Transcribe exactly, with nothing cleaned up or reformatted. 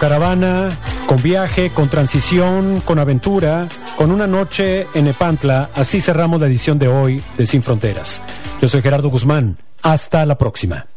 caravana, con viaje, con transición, con aventura, con una noche en Nepantla. Así cerramos la edición de hoy de Sin Fronteras. Yo soy Gerardo Guzmán. Hasta la próxima.